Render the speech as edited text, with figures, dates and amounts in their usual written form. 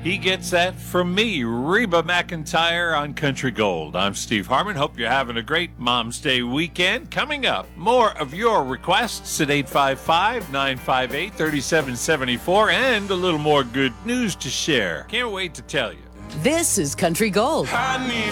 He gets that from me, Reba McEntire on Country Gold. I'm Steve Harmon. Hope you're having a great Mom's Day weekend. Coming up, more of your requests at 855-958-3774 and a little more good news to share. Can't wait to tell you. This is Country Gold.